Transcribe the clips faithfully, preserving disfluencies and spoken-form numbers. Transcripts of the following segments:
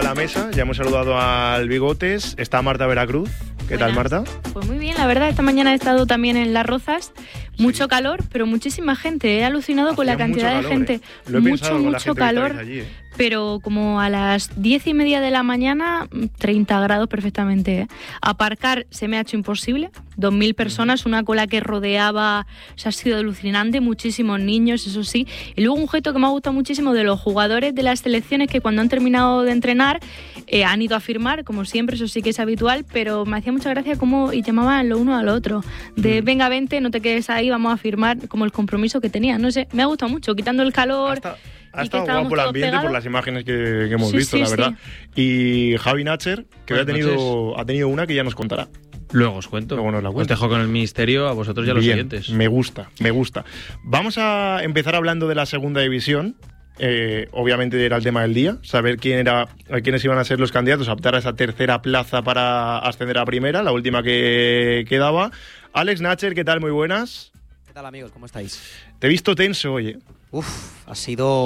la mesa, ya hemos saludado al Bigotes, está Marta Veracruz. ¿Qué Buenas. tal, Marta? Pues muy bien, la verdad, esta mañana he estado también en Las Rozas, mucho sí. calor, pero muchísima gente, he alucinado Hacía con la cantidad calor, de gente, ¿eh? Lo he mucho, con mucho calor, allí, ¿eh? Pero como a las diez y media de la mañana, treinta grados perfectamente, ¿eh? Aparcar se me ha hecho imposible, dos mil personas, una cola que rodeaba, o sea, ha sido alucinante, muchísimos niños, eso sí, y luego un gesto que me ha gustado muchísimo de los jugadores de las selecciones que cuando han terminado de entrenar eh, han ido a firmar, como siempre, eso sí que es habitual, pero me hacía mucha gracia cómo y llamaban lo uno al otro, de venga, vente, no te quedes ahí, vamos a firmar, como el compromiso que tenían, no sé, me ha gustado mucho, quitando el calor. Hasta... Ha estado guapo el ambiente pegados. Por las imágenes que, que hemos sí, visto, sí, la verdad. Sí. Y Javi Nacher, que ha tenido, ha tenido una que ya nos contará. Luego os cuento. Luego nos la cuento. Os dejo con el ministerio, a vosotros y a los Bien, siguientes. Me gusta, me gusta. Vamos a empezar hablando de la segunda división. Eh, obviamente era el tema del día, saber quién era, quiénes iban a ser los candidatos a optar a esa tercera plaza para ascender a primera, la última que quedaba. Alex Nacher, ¿qué tal? Muy buenas. ¿Qué tal, amigos? ¿Cómo estáis? Te he visto tenso, oye. Uf, ha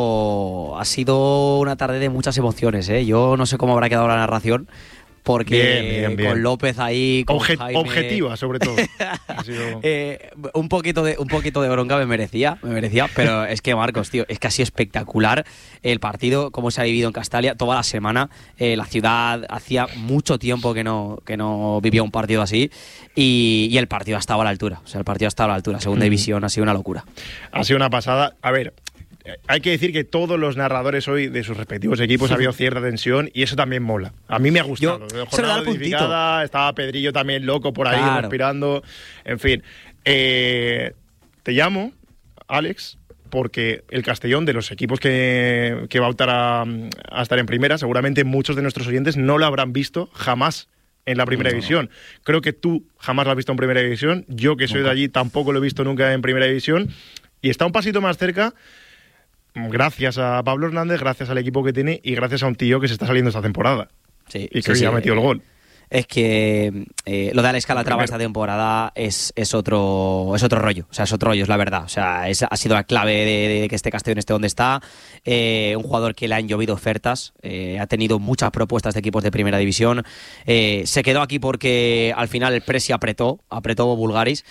sido ha sido una tarde de muchas emociones, ¿eh? Yo no sé cómo habrá quedado la narración, porque bien, bien, bien. con López ahí, con Obje- Jaime... Objetiva, sobre todo. Ha sido... eh, un poquito de un poquito de bronca me merecía, me merecía, pero es que, Marcos, tío, es que ha sido espectacular el partido, cómo se ha vivido en Castalia toda la semana. Eh, la ciudad hacía mucho tiempo que no que no vivía un partido así y, y el partido ha estado a la altura. O sea, el partido ha estado a la altura. Segunda mm. división ha sido una locura. Ha sido una pasada. A ver, hay que decir que todos los narradores hoy de sus respectivos equipos ha habido cierta tensión y eso también mola. A mí me ha gustado. Yo, jornada modificada, estaba Pedrillo también loco por ahí, claro. respirando. En fin, eh, te llamo, Alex, porque el Castellón, de los equipos que, que va a optar a, a estar en primera, seguramente muchos de nuestros oyentes no lo habrán visto jamás en la primera no. división. Creo que tú jamás lo has visto en primera división. Yo, que soy nunca. de allí, tampoco lo he visto nunca en primera división. Y está un pasito más cerca gracias a Pablo Hernández, gracias al equipo que tiene y gracias a un tío que se está saliendo esta temporada. Sí, y que sí, hoy sí. ha metido el gol. Es que eh, lo de Alex Calatrava esta temporada es, es otro es otro rollo, o sea, es otro rollo, es la verdad. O sea, es, ha sido la clave de, de que este Castellón esté donde está. Eh, un jugador que le han llovido ofertas, eh, ha tenido muchas propuestas de equipos de primera división. Eh, se quedó aquí porque al final el Presi apretó, apretó Bulgaris.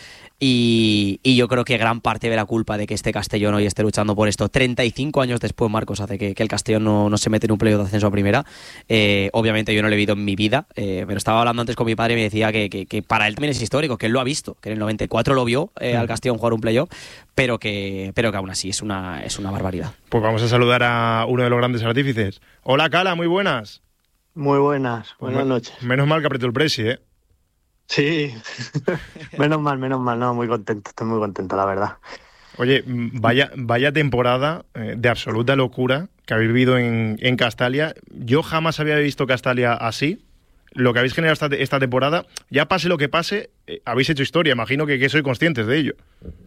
Y, y yo creo que gran parte de la culpa de que este Castellón hoy esté luchando por esto, treinta y cinco años después, Marcos, hace que, que el Castellón no, no se mete en un playoff de ascenso a primera. Eh, obviamente yo no lo he visto en mi vida, eh, pero estaba hablando antes con mi padre y me decía que, que, que para él también es histórico, que él lo ha visto, que en el noventa y cuatro lo vio eh, al Castellón jugar un playoff, pero que, pero que aún así es una, es una barbaridad. Pues vamos a saludar a uno de los grandes artífices. Hola, Cala, muy buenas. Muy buenas, buenas pues, noches. Menos mal que apretó el Presi, ¿eh? Sí, menos mal, menos mal, no, muy contento, estoy muy contento, la verdad. Oye, vaya, vaya temporada eh, de absoluta locura que habéis vivido en, en Castalia. Yo jamás había visto Castalia así. Lo que habéis generado esta, esta temporada, ya pase lo que pase, eh, habéis hecho historia, imagino que, que sois conscientes de ello.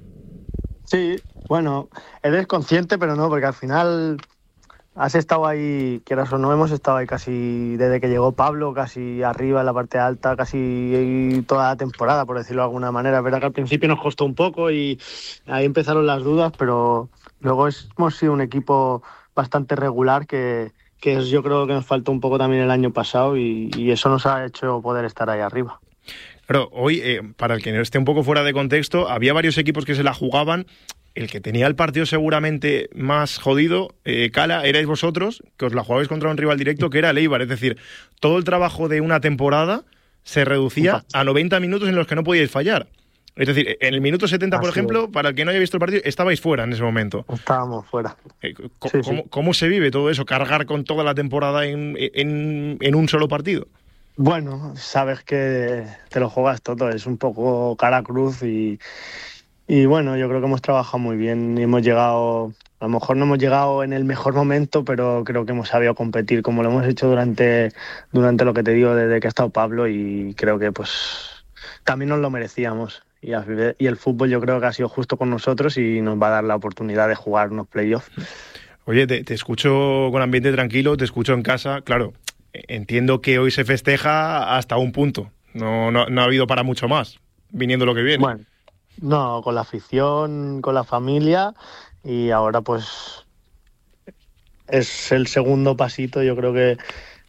Sí, bueno, eres consciente, pero no, porque al final has estado ahí, quieras o no, hemos estado ahí casi desde que llegó Pablo, casi arriba en la parte alta, casi toda la temporada, por decirlo de alguna manera. Es verdad que al principio nos costó un poco y ahí empezaron las dudas, pero luego es, hemos sido un equipo bastante regular que, que es, yo creo que nos faltó un poco también el año pasado y, y eso nos ha hecho poder estar ahí arriba. Claro, hoy, eh, para el que esté un poco fuera de contexto, había varios equipos que se la jugaban. El que tenía el partido seguramente más jodido, eh, Cala, erais vosotros, que os la jugabais contra un rival directo, que era el Eibar. Es decir, todo el trabajo de una temporada se reducía a noventa minutos en los que no podíais fallar. Es decir, en el minuto setenta, por ejemplo, para el que no haya visto el partido, estabais fuera en ese momento. Estábamos fuera. Eh, ¿cómo, sí, sí. ¿Cómo se vive todo eso? Cargar con toda la temporada en, en, en un solo partido. Bueno, sabes que te lo juegas todo, es un poco cara cruz y... Y bueno, yo creo que hemos trabajado muy bien y hemos llegado, a lo mejor no hemos llegado en el mejor momento, pero creo que hemos sabido competir como lo hemos hecho durante, durante lo que te digo, desde que ha estado Pablo, y creo que pues también nos lo merecíamos. Y, y el fútbol yo creo que ha sido justo con nosotros y nos va a dar la oportunidad de jugar unos playoffs. Oye, te, te escucho con ambiente tranquilo, te escucho en casa, claro, entiendo que hoy se festeja hasta un punto, no, no, no ha habido para mucho más, viniendo lo que viene. Bueno. No, con la afición, con la familia y ahora pues es el segundo pasito. Yo creo que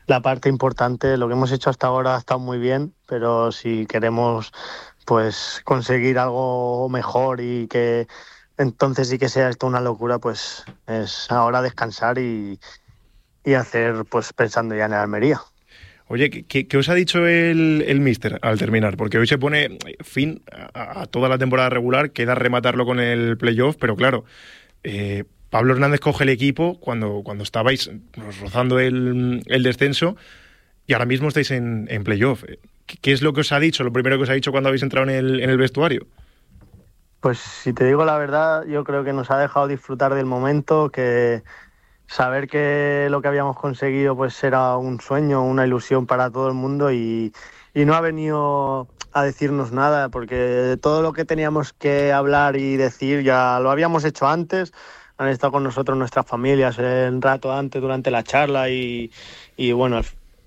la parte importante. Lo que hemos hecho hasta ahora ha estado muy bien, pero si queremos pues conseguir algo mejor y que entonces sí que sea esto una locura, pues es ahora descansar y, y hacer pues pensando ya en el Almería. Oye, ¿qué, qué os ha dicho el, el míster al terminar? Porque hoy se pone fin a, a toda la temporada regular, queda rematarlo con el playoff, pero claro, eh, Pablo Hernández coge el equipo cuando, cuando estabais rozando el, el descenso y ahora mismo estáis en, en playoff. ¿Qué, ¿Qué es lo que os ha dicho, lo primero que os ha dicho cuando habéis entrado en el, en el vestuario? Pues si te digo la verdad, yo creo que nos ha dejado disfrutar del momento, que saber que lo que habíamos conseguido pues era un sueño, una ilusión para todo el mundo y, y no ha venido a decirnos nada, porque todo lo que teníamos que hablar y decir ya lo habíamos hecho antes. Han estado con nosotros nuestras familias un rato antes durante la charla y, y bueno,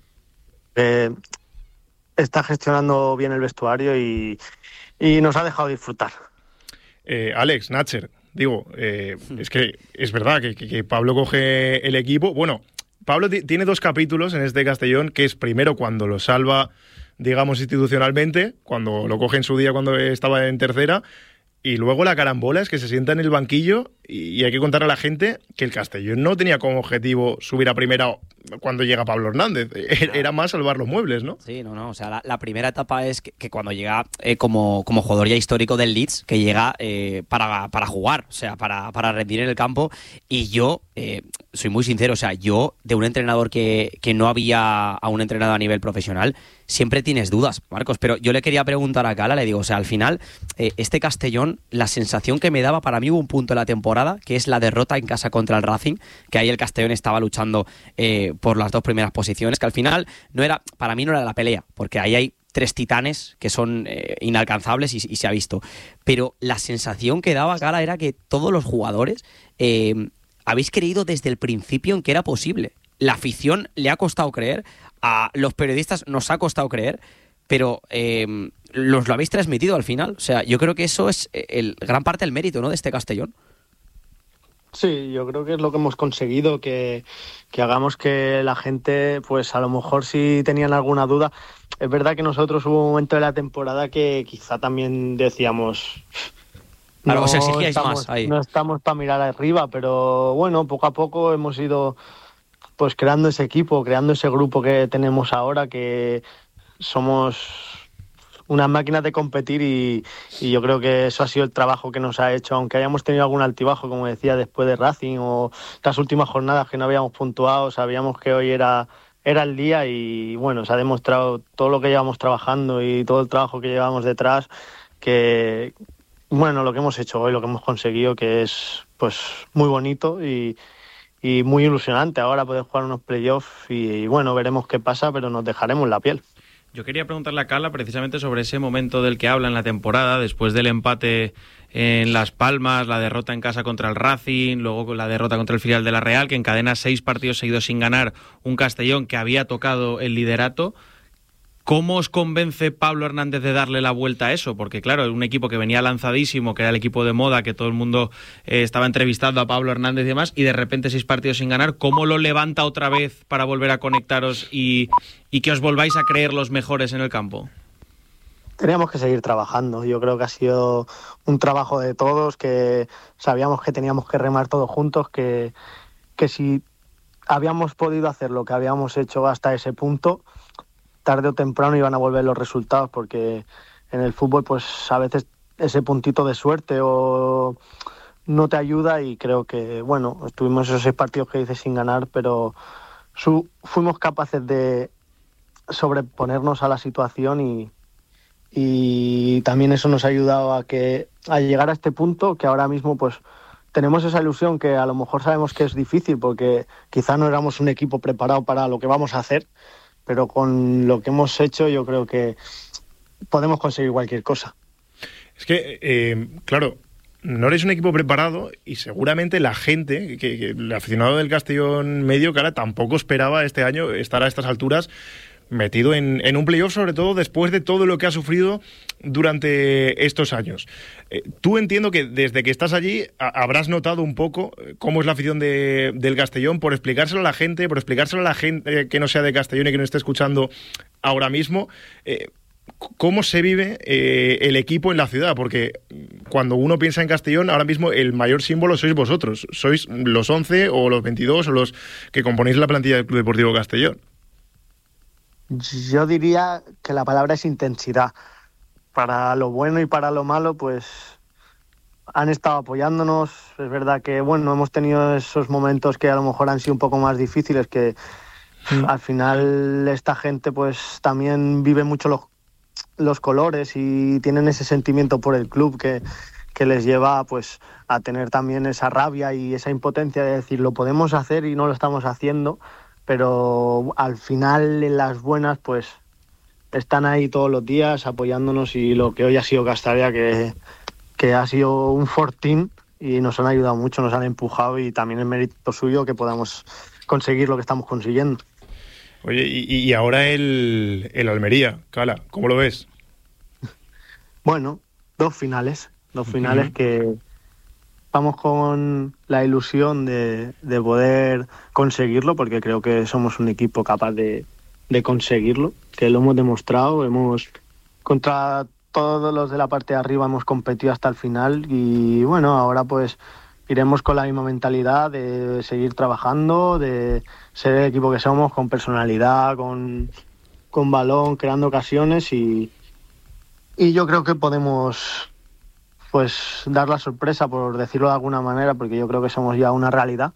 eh, está gestionando bien el vestuario y, y nos ha dejado disfrutar. Eh, Alex, Nacher, digo, eh, es que es verdad que, que, que Pablo coge el equipo. Bueno, Pablo t- tiene dos capítulos en este Castellón, que es primero cuando lo salva, digamos, institucionalmente, cuando lo coge en su día cuando estaba en tercera, y luego la carambola es que se sienta en el banquillo y, y hay que contar a la gente que el Castellón no tenía como objetivo subir a primera cuando llega Pablo Hernández. Claro. Era más salvar los muebles, ¿no? Sí, no, no. O sea, la, la primera etapa es que, que cuando llega eh, como, como jugador ya histórico del Leeds, que llega eh, para, para jugar, o sea, para, para rendir en el campo. Y yo, eh, soy muy sincero, o sea, yo de un entrenador que, que no había a un entrenador a nivel profesional, siempre tienes dudas, Marcos. Pero yo le quería preguntar a Cala, le digo, o sea, al final, eh, este Castellón, la sensación que me daba, para mí hubo un punto de la temporada, que es la derrota en casa contra el Racing, que ahí el Castellón estaba luchando eh, por las dos primeras posiciones, que al final no era, para mí no era la pelea, porque ahí hay tres titanes que son eh, inalcanzables y, y se ha visto. Pero la sensación que daba Cala era que todos los jugadores eh, habéis creído desde el principio en que era posible. La afición le ha costado creer, a los periodistas nos ha costado creer, pero eh, los lo habéis transmitido al final. O sea, yo creo que eso es el, gran parte del mérito, ¿no?, de este Castellón. Sí, yo creo que es lo que hemos conseguido, que, que hagamos que la gente, pues a lo mejor si tenían alguna duda. Es verdad que nosotros hubo un momento de la temporada que quizá también decíamos... Claro, no os exigíais estamos, más ahí. No estamos para mirar arriba, pero bueno, poco a poco hemos ido pues creando ese equipo, creando ese grupo que tenemos ahora, que somos unas máquinas de competir y, y yo creo que eso ha sido el trabajo que nos ha hecho, aunque hayamos tenido algún altibajo, como decía, después de Racing o estas últimas jornadas que no habíamos puntuado, sabíamos que hoy era, era el día y bueno, se ha demostrado todo lo que llevamos trabajando y todo el trabajo que llevamos detrás, que bueno, lo que hemos hecho hoy, lo que hemos conseguido, que es pues muy bonito y, y muy ilusionante ahora poder jugar unos playoffs y, y bueno, veremos qué pasa, pero nos dejaremos la piel. Yo quería preguntarle a Cala precisamente sobre ese momento del que habla en la temporada, después del empate en Las Palmas, la derrota en casa contra el Racing, luego la derrota contra el filial de la Real, que encadena seis partidos seguidos sin ganar, un Castellón que había tocado el liderato. ¿Cómo os convence Pablo Hernández de darle la vuelta a eso? Porque claro, un equipo que venía lanzadísimo, que era el equipo de moda, que todo el mundo eh, estaba entrevistando a Pablo Hernández y demás, y de repente seis partidos sin ganar, ¿cómo lo levanta otra vez para volver a conectaros y, y que os volváis a creer los mejores en el campo? Teníamos que seguir trabajando. Yo creo que ha sido un trabajo de todos, que sabíamos que teníamos que remar todos juntos, que, que si habíamos podido hacer lo que habíamos hecho hasta ese punto, tarde o temprano iban a volver los resultados, porque en el fútbol pues a veces ese puntito de suerte o no te ayuda y creo que, bueno, estuvimos esos seis partidos que dices sin ganar, pero su, fuimos capaces de sobreponernos a la situación y, y también eso nos ha ayudado a, que, a llegar a este punto que ahora mismo pues tenemos esa ilusión, que a lo mejor sabemos que es difícil porque quizá no éramos un equipo preparado para lo que vamos a hacer, pero con lo que hemos hecho yo creo que podemos conseguir cualquier cosa. Es que, eh, claro, no eres un equipo preparado y seguramente la gente, que, que el aficionado del Castellón medio, cara, tampoco esperaba este año estar a estas alturas metido en, en un playoff, sobre todo después de todo lo que ha sufrido durante estos años. Eh, tú entiendo que desde que estás allí a, habrás notado un poco cómo es la afición de, del Castellón, por explicárselo a la gente, por explicárselo a la gente que no sea de Castellón y que no esté escuchando ahora mismo, eh, cómo se vive eh, el equipo en la ciudad, porque cuando uno piensa en Castellón, ahora mismo el mayor símbolo sois vosotros, sois los once o los veintidós o los que componéis la plantilla del Club Deportivo Castellón. Yo diría que la palabra es intensidad. Para lo bueno y para lo malo, pues han estado apoyándonos. Es verdad que, bueno, hemos tenido esos momentos que a lo mejor han sido un poco más difíciles, que mm. al final esta gente pues también vive mucho los, los colores y tienen ese sentimiento por el club que, que les lleva pues a tener también esa rabia y esa impotencia de decir, lo podemos hacer y no lo estamos haciendo. Pero al final, en las buenas, pues están ahí todos los días apoyándonos, y lo que hoy ha sido Castalia, que, que ha sido un fortín y nos han ayudado mucho, nos han empujado, y también es mérito suyo que podamos conseguir lo que estamos consiguiendo. Oye, y, y ahora el, el Almería, Cala, ¿cómo lo ves? Bueno, dos finales, dos finales uh-huh. que... Vamos con la ilusión de, de poder conseguirlo, porque creo que somos un equipo capaz de, de conseguirlo, que lo hemos demostrado. Hemos contra todos los de la parte de arriba hemos competido hasta el final, y bueno, ahora pues iremos con la misma mentalidad de seguir trabajando, de ser el equipo que somos, con personalidad, con, con balón, creando ocasiones, y, y yo creo que podemos... pues dar la sorpresa, por decirlo de alguna manera, porque yo creo que somos ya una realidad,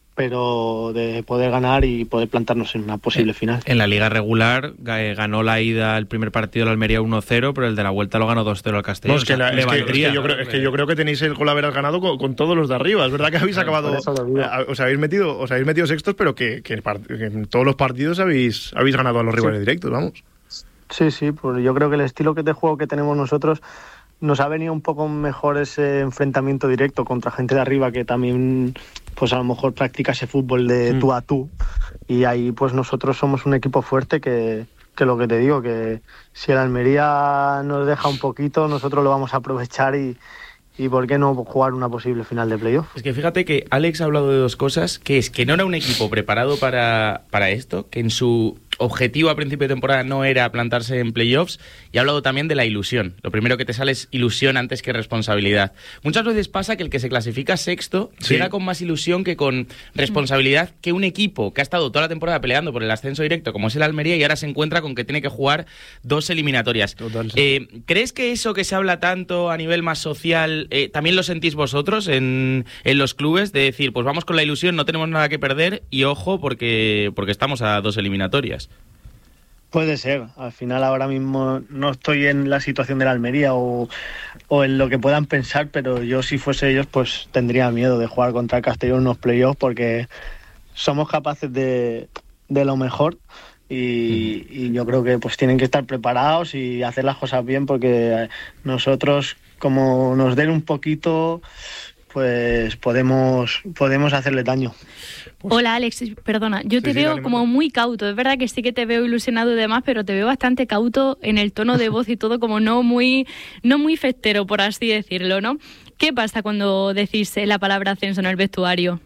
pero de poder ganar y poder plantarnos en una posible final. En la liga regular ganó la ida el primer partido de la Almería uno cero, pero el de la vuelta lo ganó dos cero al Castellón. No, es, que la, es, que, es, que yo creo, es que yo creo que tenéis el gol haber ganado con, con todos los de arriba. Es verdad que habéis claro, acabado, os habéis metido, os habéis metido sextos, pero que, que, que en todos los partidos habéis, habéis ganado a los rivales sí. directos, vamos. Sí, sí, pues yo creo que el estilo de juego que tenemos nosotros nos ha venido un poco mejor ese enfrentamiento directo contra gente de arriba que también pues a lo mejor practica ese fútbol de mm. tú a tú, y ahí pues nosotros somos un equipo fuerte que, que lo que te digo, que si el Almería nos deja un poquito, nosotros lo vamos a aprovechar y, y por qué no jugar una posible final de playoff. Es que fíjate que Alex ha hablado de dos cosas, que es que no era un equipo preparado para, para esto, que en su objetivo a principio de temporada no era plantarse en playoffs, y ha hablado también de la ilusión. Lo primero que te sale es ilusión antes que responsabilidad. Muchas veces pasa que el que se clasifica sexto sí. llega con más ilusión que con responsabilidad que un equipo que ha estado toda la temporada peleando por el ascenso directo, como es el Almería, y ahora se encuentra con que tiene que jugar dos eliminatorias. Total, sí. eh, ¿Crees que eso que se habla tanto a nivel más social eh, también lo sentís vosotros en, en los clubes, de decir, pues vamos con la ilusión, no tenemos nada que perder y ojo porque, porque estamos a dos eliminatorias? Puede ser. Al final ahora mismo no estoy en la situación de la Almería o, o en lo que puedan pensar, pero yo si fuese ellos pues tendría miedo de jugar contra el Castellón en unos playoffs, porque somos capaces de, de lo mejor y, y yo creo que pues tienen que estar preparados y hacer las cosas bien, porque nosotros, como nos den un poquito, pues podemos, podemos hacerle daño. Pues, hola Alex, perdona, yo te sí, veo sí, como muy cauto. Es verdad que sí que te veo ilusionado y demás, pero te veo bastante cauto en el tono de voz y todo, como no muy, no muy festero, por así decirlo, ¿no? ¿Qué pasa cuando decís la palabra ascenso en el vestuario?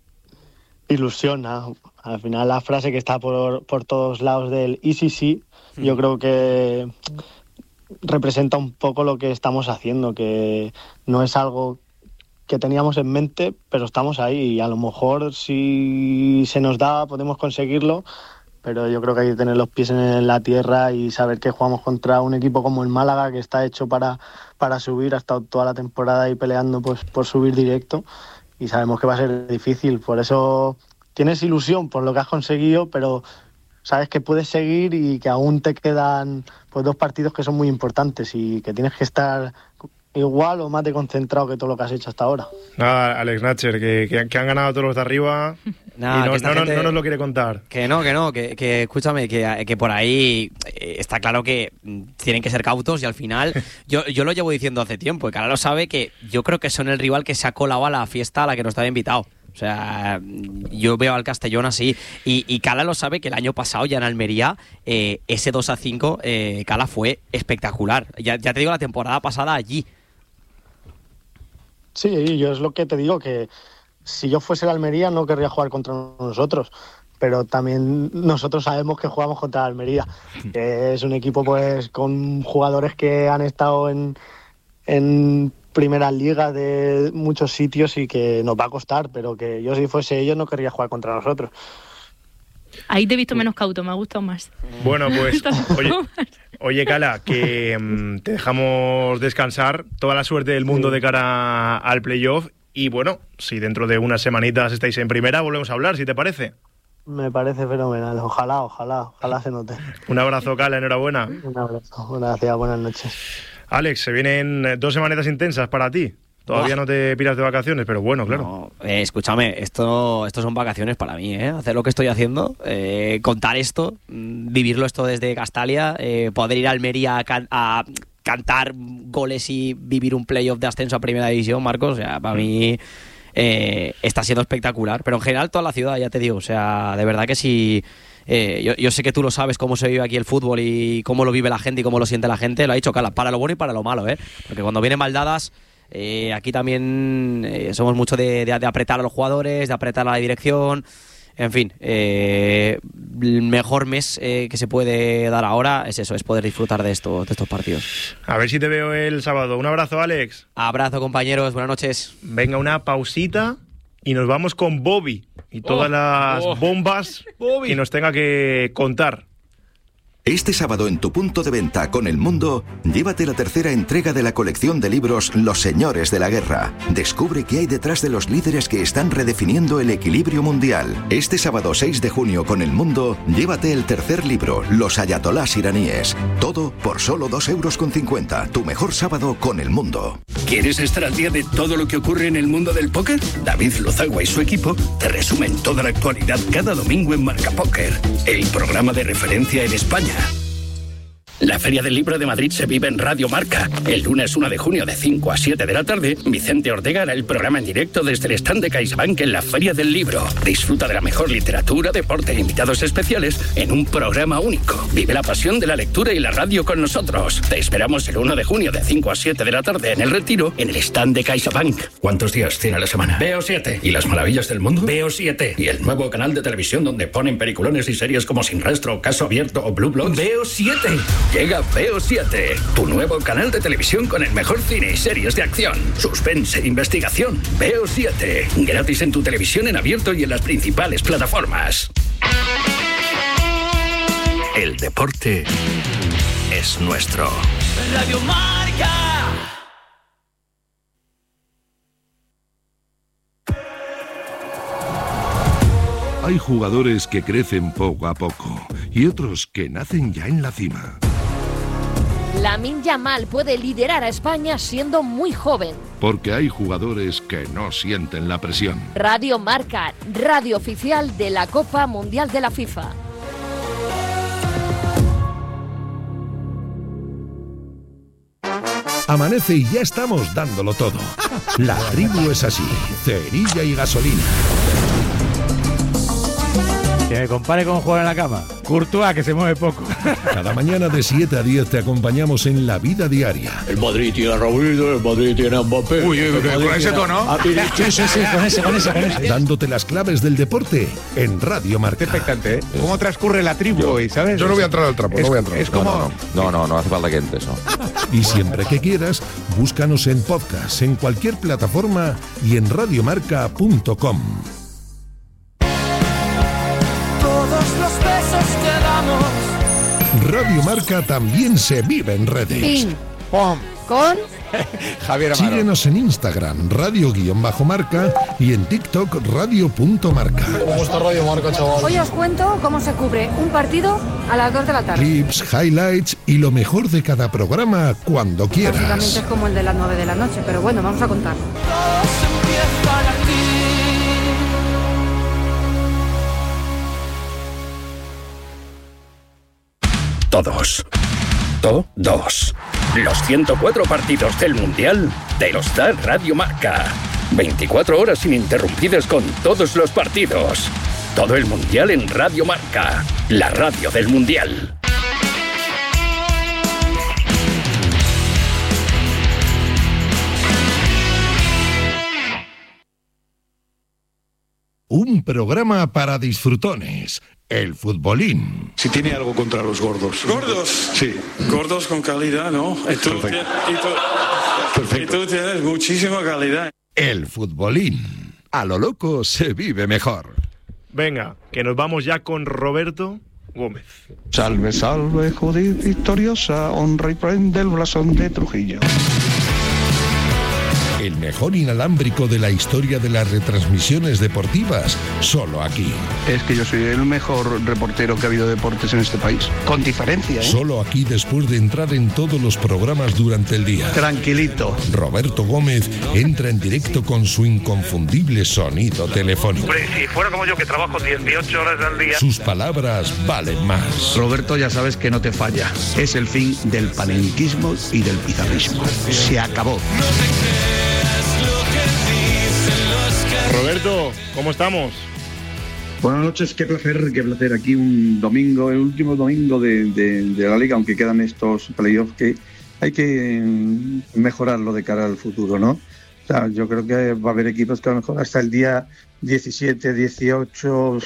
Ilusiona. Al final la frase que está por, por todos lados del I C C, mm. yo creo que representa un poco lo que estamos haciendo, que no es algo que teníamos en mente, pero estamos ahí, y a lo mejor si se nos da podemos conseguirlo, pero yo creo que hay que tener los pies en la tierra y saber que jugamos contra un equipo como el Málaga, que está hecho para, para subir, ha estado toda la temporada ahí peleando pues, por subir directo, y sabemos que va a ser difícil. Por eso tienes ilusión por lo que has conseguido, pero sabes que puedes seguir y que aún te quedan pues dos partidos que son muy importantes y que tienes que estar igual o más de concentrado que todo lo que has hecho hasta ahora. Nada, Alex Natcher, que, que, que han ganado todos los de arriba. Nah, y no, no, gente, no nos lo quiere contar. Que no, que no, que, que escúchame, que, que por ahí está claro que tienen que ser cautos, y al final yo, yo lo llevo diciendo hace tiempo, y Cala lo sabe, que yo creo que son el rival que se ha colado a la fiesta a la que no estaba invitado. O sea, yo veo al Castellón así. Y, y Cala lo sabe, que el año pasado ya en Almería, eh, ese dos a cinco, eh, Cala fue espectacular. Ya, ya te digo, la temporada pasada allí. Sí, yo es lo que te digo, que si yo fuese el Almería no querría jugar contra nosotros. Pero también nosotros sabemos que jugamos contra Almería. Que es un equipo pues con jugadores que han estado en, en primeras ligas de muchos sitios y que nos va a costar, pero que yo si fuese ellos no querría jugar contra nosotros. Ahí te he visto menos cauto, me ha gustado más. Bueno, pues, oye, oye Cala, que um, te dejamos descansar. Toda la suerte del mundo sí. de cara al playoff. Y bueno, si dentro de unas semanitas estáis en primera, volvemos a hablar, si te parece. Me parece fenomenal. Ojalá, ojalá, ojalá se note. Un abrazo, Cala, enhorabuena. Un abrazo, gracias, buenas noches. Alex, se vienen dos semanitas intensas para ti. Todavía no te piras de vacaciones, pero bueno, claro. No, eh, escúchame, esto, esto son vacaciones para mí, ¿eh? Hacer lo que estoy haciendo, eh, contar esto, vivirlo esto desde Castalia, eh, poder ir a Almería a, can- a cantar goles y vivir un playoff de ascenso a Primera División, Marcos, o sea, para mí... Eh, está siendo espectacular, pero en general toda la ciudad, ya te digo, o sea, de verdad que sí. Eh, yo, yo sé que tú lo sabes cómo se vive aquí el fútbol y cómo lo vive la gente y cómo lo siente la gente. Lo ha dicho Cala, para lo bueno y para lo malo, ¿eh? Porque cuando vienen mal dadas, eh, aquí también eh, somos mucho de, de, de apretar a los jugadores, de apretar a la dirección. En fin, eh, el mejor mes eh, que se puede dar ahora es eso, es poder disfrutar de, esto, de estos partidos. A ver si te veo el sábado. Un abrazo, Alex. Abrazo, compañeros. Buenas noches. Venga, una pausita y nos vamos con Bobby y todas oh, las oh. bombas Bobby. que nos tenga que contar. Este sábado en tu punto de venta con El Mundo, llévate la tercera entrega de la colección de libros Los Señores de la Guerra. Descubre qué hay detrás de los líderes que están redefiniendo el equilibrio mundial. Este sábado seis de junio con El Mundo, llévate el tercer libro, Los Ayatolás iraníes. Todo por solo dos euros con cincuenta. Tu mejor sábado con El Mundo. ¿Quieres estar al día de todo lo que ocurre en el mundo del póker? David Luzagua y su equipo te resumen toda la actualidad cada domingo en Marca Póker, el programa de referencia en España. La Feria del Libro de Madrid se vive en Radio Marca. El lunes uno de junio de cinco a siete de la tarde, Vicente Ortega hará el programa en directo desde el stand de CaixaBank en la Feria del Libro. Disfruta de la mejor literatura, deporte e invitados especiales en un programa único. Vive la pasión de la lectura y la radio con nosotros. Te esperamos el uno de junio de cinco a siete de la tarde en El Retiro, en el stand de CaixaBank. ¿Cuántos días tiene la semana? Veo siete. ¿Y las maravillas del mundo? Veo siete. ¿Y el nuevo canal de televisión donde ponen peliculones y series como Sin Rastro, Caso Abierto o Blue Bloods? Veo siete. Llega Veo siete, tu nuevo canal de televisión con el mejor cine y series de acción, suspense e investigación. Veo siete, gratis en tu televisión en abierto y en las principales plataformas. El deporte es nuestro. Radio Marca. Hay jugadores que crecen poco a poco y otros que nacen ya en la cima. Lamine Yamal puede liderar a España siendo muy joven. Porque hay jugadores que no sienten la presión. Radio Marca, radio oficial de la Copa Mundial de la FIFA. Amanece y ya estamos dándolo todo. La tribu es así, cerilla y gasolina. Que me compare con jugar en la cama. Courtois, que se mueve poco. Cada mañana de siete a diez te acompañamos en la vida diaria. El Madrid tiene a Raúl, el Madrid tiene a Mbappé. Uy, uy, uy, con ese tono. Sí, sí, sí, con ese, con ese, con ese. Dándote las claves del deporte en Radio Marca. Qué expectante, ¿eh? ¿Cómo transcurre la tribu hoy, sabes? Yo no voy a entrar al trapo, es, no voy a entrar. Es como... No, no, no, no, no, no hace falta que entres, ¿no? Y siempre que quieras, búscanos en podcast, en cualquier plataforma y en radiomarca punto com. Los besos que damos. Radio Marca también se vive en redes. Pin. Pom. Con Javier Amaro. Síguenos en Instagram, radio-marca y en TikTok, radio.marca. ¿Cómo está Radio Marca, chaval? Hoy os cuento cómo se cubre un partido a las dos de la tarde. Clips, highlights y lo mejor de cada programa cuando quieras. Básicamente es como el de las nueve de la noche, pero bueno, vamos a contar. Todos. Todos. Los ciento cuatro partidos del Mundial te los da Radio Marca. veinticuatro horas ininterrumpidas con todos los partidos. Todo el Mundial en Radio Marca, la radio del Mundial. Un programa para disfrutones. El futbolín. Si tiene algo contra los gordos. ¿Gordos? Sí. Gordos con calidad, ¿no? Y tú, Perfecto. y tú, Perfecto. y tú tienes muchísima calidad. El futbolín. A lo loco se vive mejor. Venga, que nos vamos ya con Roberto Gómez. Salve, salve, Judith victoriosa, honra y prende el blasón de Trujillo. El mejor inalámbrico de la historia de las retransmisiones deportivas, solo aquí. Es que yo soy el mejor reportero que ha habido de deportes en este país, con diferencia, ¿eh? Solo aquí después de entrar en todos los programas durante el día. Tranquilito. Roberto Gómez entra en directo con su inconfundible sonido telefónico. Hombre, si fuera como yo que trabajo dieciocho horas al día. Sus palabras valen más. Roberto, ya sabes que no te falla. Es el fin del panenquismo y del pizarrismo. Se acabó. Roberto, ¿cómo estamos? Buenas noches, qué placer, qué placer. Aquí un domingo, el último domingo de, de, de la Liga, aunque quedan estos playoffs que hay que mejorarlo de cara al futuro, ¿no? O sea, yo creo que va a haber equipos que a lo mejor hasta el día diecisiete, dieciocho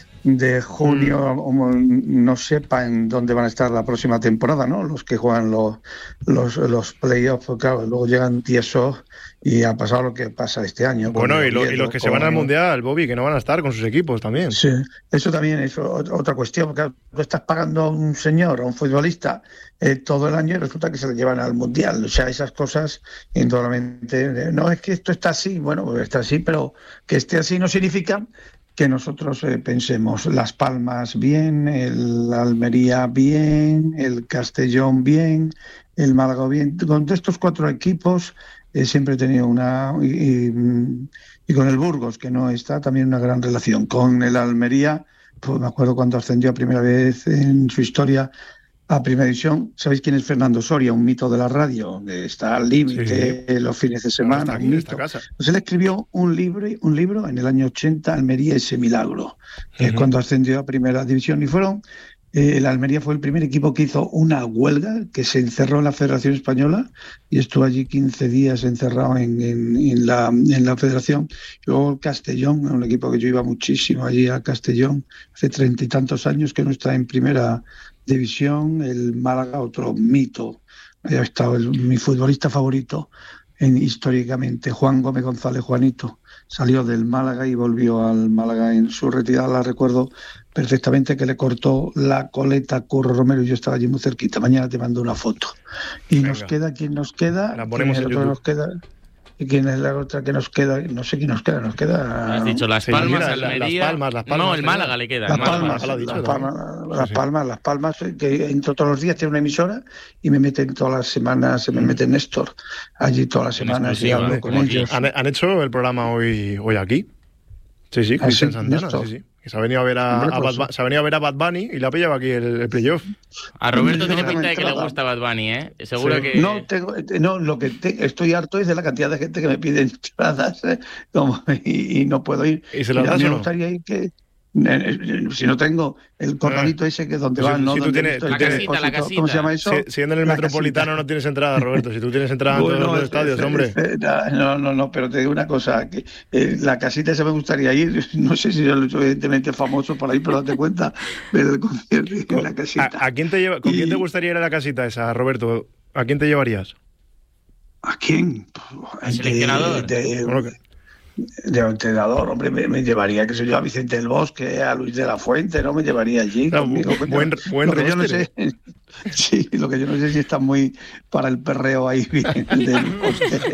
de junio mm. no sepan dónde van a estar la próxima temporada, ¿no? Los que juegan los, los, los playoffs, claro, luego llegan tiesos y ha pasado lo que pasa este año. Bueno, y, lo, y los que se van al Mundial, Bobby, que no van a estar con sus equipos también. Sí, eso también es otra cuestión, porque tú estás pagando a un señor, a un futbolista, eh, todo el año y resulta que se le llevan al Mundial. O sea, esas cosas, indudablemente, no es que esto está así, bueno, pues está así, pero que esté así no significa que nosotros eh, pensemos Las Palmas bien, el Almería bien, el Castellón bien, el Málaga bien. Con estos cuatro equipos eh, siempre he tenido una... Y, y, y con el Burgos, que no está, también una gran relación. Con el Almería, pues me acuerdo cuando ascendió a primera vez en su historia a Primera División. ¿Sabéis quién es Fernando Soria? Un mito de la radio, que está al límite sí. los fines de semana. Está aquí en esta casa. Pues él escribió un libro, un libro en el año ochenta, Almería ese milagro, uh-huh. eh, cuando ascendió a Primera División. Y fueron, eh, el Almería fue el primer equipo que hizo una huelga, que se encerró en la Federación Española y estuvo allí quince días encerrado en, en, en, la, en la Federación. Luego el Castellón, un equipo que yo iba muchísimo allí a Castellón, hace treinta y tantos años que no está en Primera División. El Málaga, otro mito. Ha estado el, mi futbolista favorito en, históricamente, Juan Gómez González, Juanito. Salió del Málaga y volvió al Málaga en su retirada. La recuerdo perfectamente, que le cortó la coleta a Curro Romero y yo estaba allí muy cerquita. Mañana te mando una foto. Y Venga. nos queda, ¿quién nos queda? La ponemos en YouTube. Nos queda? ¿Y quién es la otra que nos queda? No sé quién nos queda, nos queda... Has dicho Las Palmas, sí, Almería... Las Palmas, Las Palmas. No, el Málaga le queda. Las Palmas, Málaga, las, Palmas, las Palmas, Las Palmas, que entro todos los días, tiene una emisora y me meten todas las semanas, se me mete Néstor allí todas las semanas y hablo con ellos. ¿Han, ¿Han hecho el programa hoy, hoy aquí? Sí, sí, Cristian Santana, sí, sí. Se ha venido a ver a, a Bad, se ha venido a ver a Bad Bunny y le ha pillado aquí el, el playoff. A Roberto tiene pinta de que le gusta Bad Bunny, ¿eh? Seguro sí. que... No, tengo, no, lo que te, estoy harto es de la cantidad de gente que me pide entradas, ¿eh? Como, y, y no puedo ir. ¿Y se las das o no? Me gustaría ir que... Si no tengo el corralito ese que es donde van, ¿no? Si tú tienes, estoy, la casita, la casita. ¿Cómo se llama eso? Si, siendo en el la Metropolitano casita. No tienes entrada, Roberto. Si tú tienes entrada bueno, en todos los estadios, hombre. No, no, no, pero te digo una cosa, que eh, la casita esa me gustaría ir. No sé si yo lo he hecho evidentemente famoso por ahí, pero date cuenta del concierto en la casita. ¿A, a quién te lleva, ¿Con y... quién te gustaría ir a la casita esa, Roberto? ¿A quién te llevarías? ¿A quién? ¿El seleccionador? De, de, bueno, que... de entrenador, hombre, me, me llevaría, qué sé yo, a Vicente del Bosque, a Luis de la Fuente, ¿no? Me llevaría allí no, conmigo. Buen, buen lo que yo no sé, sí, lo que yo no sé si está muy para el perreo ahí del Bosque.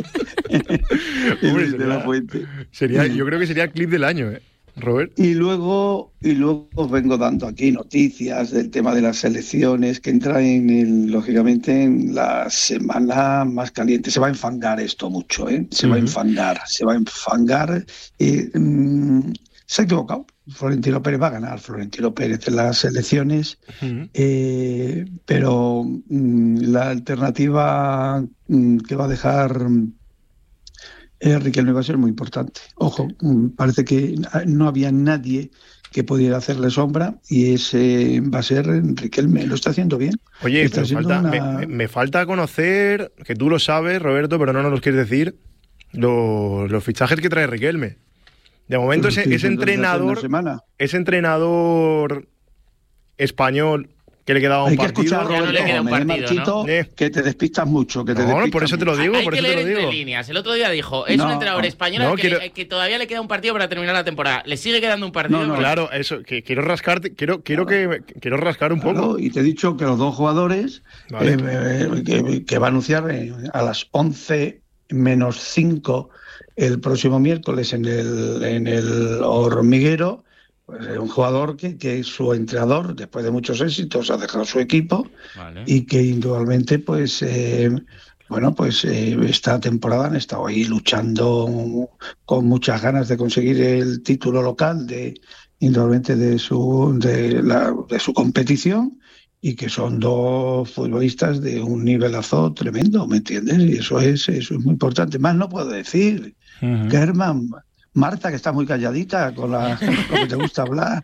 Hombre, sería, de la Fuente. Sería, yo creo que sería el clip del año, ¿eh? Robert. Y luego, y luego os vengo dando aquí noticias del tema de las elecciones que entran en el, lógicamente en la semana más caliente. Se va a enfangar esto mucho, ¿eh? Se uh-huh. va a enfangar, se va a enfangar. Eh, mmm, se ha equivocado. Florentino Pérez va a ganar, Florentino Pérez en las elecciones, uh-huh. eh, pero mmm, la alternativa mmm, que va a dejar eh, Riquelme va a ser muy importante. Ojo, parece que no había nadie que pudiera hacerle sombra y ese va a ser Riquelme. Lo está haciendo bien. Oye, está pero falta, una... me, me falta conocer, que tú lo sabes, Roberto, pero no nos lo quieres decir, los, los fichajes que trae Riquelme. De momento ese, ese entrenador, ese entrenador español que le quedaba un Hay que partido. escuchar, Roberto, no le queda un partido, Marchito, ¿no? que te despistas mucho. Que te no, despistas por eso te lo digo, Hay por que eso te leer lo digo. entre líneas. El otro día dijo, es No, un entrenador español no, al que, quiero- le- que todavía le queda un partido para terminar la temporada. Le sigue quedando un partido. No, no, pero- Claro, eso, que quiero rascarte, quiero, quiero que quiero rascar un poco. Claro, y te he dicho que los dos jugadores Vale. eh, eh, que, que va a anunciar eh, a las once menos cinco el próximo miércoles en el, en el Hormiguero, pues, eh, un jugador que, que su entrenador, después de muchos éxitos, ha dejado su equipo Vale. y que indudablemente, pues, eh, bueno, pues eh, esta temporada han estado ahí luchando con muchas ganas de conseguir el título local de indudablemente de su de, la, de su competición y que son dos futbolistas de un nivelazo tremendo, ¿me entiendes? Y eso es eso es muy importante. Más no puedo decir. Uh-huh. Germán, Marta, que está muy calladita con la, lo que te gusta hablar.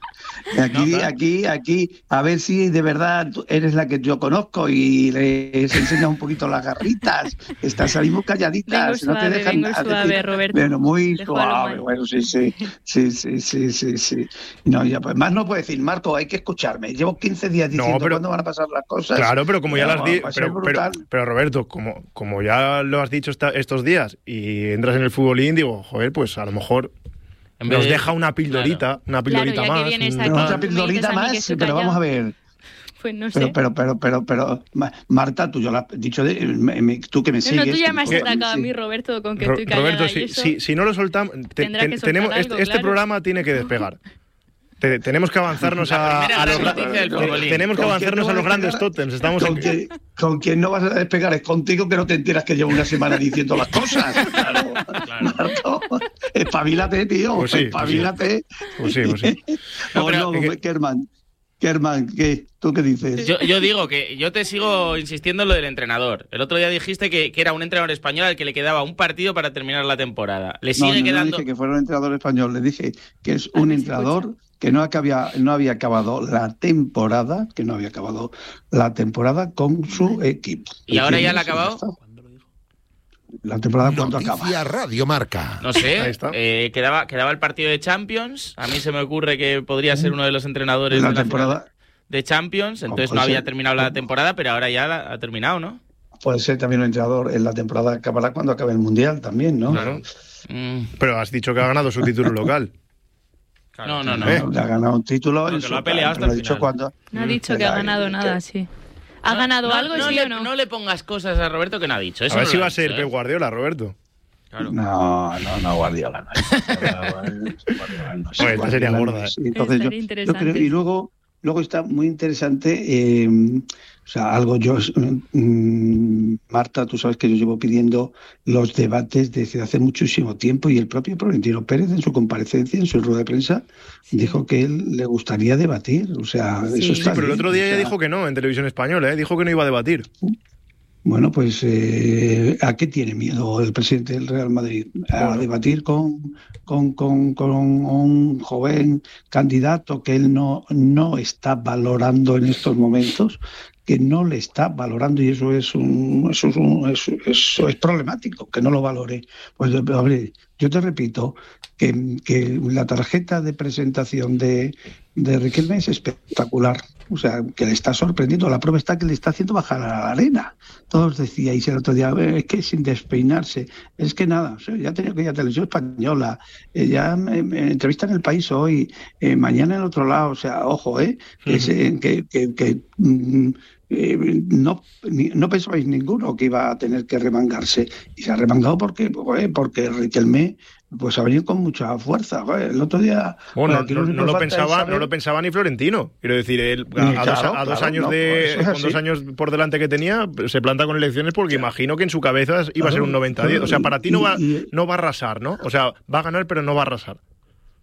Aquí, aquí, aquí, a ver si de verdad tú eres la que yo conozco y les enseña un poquito las garritas. Estás ahí muy calladitas, Vengo no suave, te dejan vengo nada suave, decir. Roberto. Bueno, muy Dejo a lo suave. mal. Bueno, sí, sí, sí, sí, sí, sí, sí. No, ya pues más no puedo decir, Marco, hay que escucharme. Llevo quince días diciendo pero- cuándo van a pasar las cosas. Claro, pero como ya No, lo has dicho, va a ser pero, pero, brutal. pero, Roberto, como, como ya lo has dicho esta- estos días y entras en el futbolín, digo, joder, pues a lo mejor En vez nos de- deja una pildorita, una pildorita Claro, ya que más. vienes un- aquí, Pero otra tú me pildorita dices a mí que más, estoy pero vamos a callada. ver. Pues no sé. Pero, pero, pero, pero, pero, Ma- Marta, tú yo lo has dicho, de, me- me- tú que me no, sigues. no, tú ya me has que- atacado a sí. mí, Roberto, con que Ro- estoy callada Roberto, y si, eso. si, si no lo soltamos, te- Tendrá te- que soltar tenemos, algo, este, este claro. programa tiene que despegar. Te- tenemos que avanzarnos La a, primera a los, gran noticia del te- futbolín. tenemos que ¿Con avanzarnos quién a no los vas a grandes despegar? tótems. Estamos ¿Con, en, quién, con quién no vas a despegar? Es contigo que no te enteras que llevo una semana diciendo las cosas. Claro, Marco, espabilate, tío, Pues sí, pues sí. espabilate. Pues sí, pues sí. No, pero- no, Kerman, Kerman, ¿qué? ¿Tú qué dices? Yo, yo digo que yo te sigo insistiendo en lo del entrenador. El otro día dijiste que, que era un entrenador español al que le quedaba un partido para terminar la temporada. Le No, sigue no, no quedando. dije que fuera un entrenador español, le dije que es A un ver si entrenador que no había, no había acabado la temporada, que no había acabado la temporada con su equipo. ¿Y ahora ya la ha ¿Entiendes? acabado? La temporada cuando acaba. Noticia Radio Marca. No sé, Ahí está. eh, quedaba, quedaba el partido de Champions. A mí se me ocurre que podría ser uno de los entrenadores La de la temporada final de Champions. Entonces puede no había ser. terminado la temporada, pero ahora ya la- ha terminado, ¿no? puede ser también un entrenador en la temporada, acabará cuando acabe el Mundial también, ¿no? Claro. Pero has dicho que ha ganado su título local. No, no, no. ¿Eh? Ha ganado un título. No, en que su- lo ha peleado hasta lo ha el dicho final. cuando- No ha dicho que ha ganado nada, sí. ¿Ha ganado No, algo, no sí le, o no? No le pongas cosas a Roberto que no ha dicho. Eso A ver no si lo va ha a ser dicho, Pep ¿eh? Guardiola, Roberto. Claro. No, no, no, Guardiola. No. Oye, esta sería gorda, ¿eh? Sí, entonces yo, Estaría yo interesante. creo, y luego, luego está muy interesante, eh, o sea, algo yo, mm, Marta, tú sabes que yo llevo pidiendo los debates desde hace muchísimo tiempo y el propio Florentino Pérez en su comparecencia, en su rueda de prensa, dijo que él le gustaría debatir, o sea, Sí. eso Sí, está pero el bien, otro día o ya sea, dijo que no en televisión española, ¿eh? Dijo que no iba a debatir. Bueno, pues eh, ¿a qué tiene miedo el presidente del Real Madrid? A Bueno. debatir con, con, con, con un joven candidato que él no, no está valorando en estos momentos, que no le está valorando, y eso es un, eso es, un- eso, eso es problemático, que no lo valore. Pues hombre, yo te repito que, que la tarjeta de presentación de, de Riquelme es espectacular. O sea, que le está sorprendiendo. La prueba está que le está haciendo bajar a la arena. Todos decíais el otro día, "Eh, es que sin despeinarse, es que nada, o sea, ya tenía que ir a Televisión Española, eh, ya me, me entrevistan en El País hoy, eh, mañana en el otro lado, o sea, ojo, ¿eh? Que, se- que, que, que, mm, eh, no, ni- no pensabais ninguno que iba a tener que remangarse. Y se ha remangado porque, joder, porque Riquelme pues ha venido con mucha fuerza. Joder, el otro día... Bueno, joder, aquí no, único no que lo falta es pensaba, saber- no lo pensaba ni Florentino. Quiero decir, él a, Ni- a dos, claro, a dos claro, años no, de, eso es con así. dos años por delante que tenía, se planta con elecciones porque imagino que en su cabeza iba a ser un noventa diez. O sea, para ti no va, Y- y- no va a arrasar, ¿no? O sea, va a ganar, pero no va a arrasar.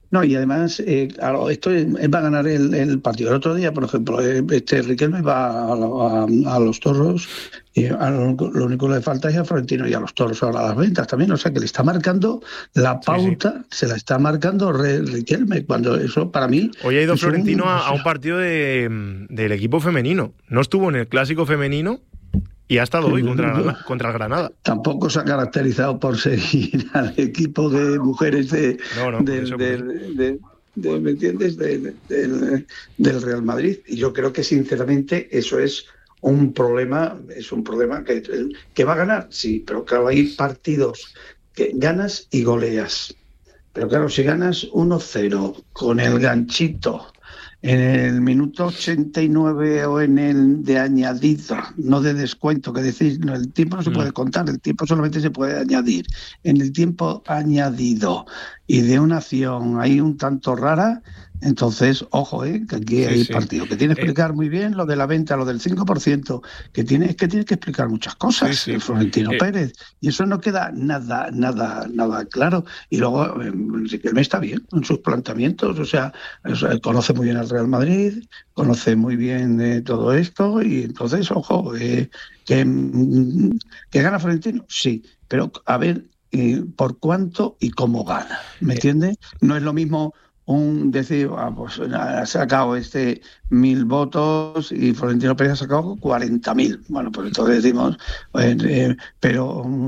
No, y además, eh, claro, esto es, es va a ganar el, el partido. El otro día, por ejemplo, eh, este Riquelme va a, a, a los toros y a lo, lo único que le falta es a Florentino y a los toros ahora a las ventas también. O sea, que le está marcando la pauta, sí, sí. se la está marcando Riquelme, cuando eso para mí... Hoy ha ido Florentino un, a, a un partido de, del equipo femenino. No estuvo en el clásico femenino y ha estado hoy contra, el, contra el Granada. Tampoco se ha caracterizado por seguir al equipo de mujeres de, no, no, del, eso, del, de, de, ¿me entiendes? De, de, del, del Real Madrid. Y yo creo que sinceramente eso es un problema, es un problema que, que va a ganar, sí, pero claro, hay partidos que ganas y goleas. Pero claro, si ganas uno cero con el ganchito en el minuto ochenta y nueve o en el de añadido, no de descuento, que decís, no, el tiempo no se puede contar, el tiempo solamente se puede añadir. En el tiempo añadido y de una acción ahí un tanto rara, entonces, ojo, eh, que aquí sí, hay sí. partido, que tiene que explicar eh, muy bien lo de la venta, lo del cinco por ciento, que tiene, es que tiene que explicar muchas cosas, sí, sí. Florentino eh, Pérez, y eso no queda nada, nada, nada claro. Y luego, eh, Riquelme está bien en sus planteamientos, o sea, o sea, conoce muy bien al Real Madrid, conoce muy bien eh, todo esto, y entonces, ojo, eh, que, que gana Florentino, sí, pero a ver, eh, por cuánto y cómo gana, ¿me entiendes? No es lo mismo un decir, ah, pues ha sacado este mil votos y Florentino Pérez ha sacado cuarenta mil. Bueno, pues entonces decimos, eh, eh, pero